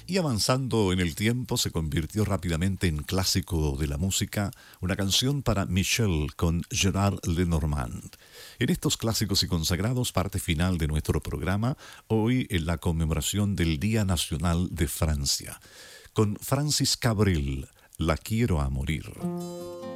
Y avanzando en el tiempo se convirtió rápidamente en clásico de la música, una canción para Michel con Gerard Lenormand. En estos clásicos y consagrados, parte final de nuestro programa, hoy en la conmemoración del Día Nacional de Francia. Con Francis Cabrel, La quiero a morir.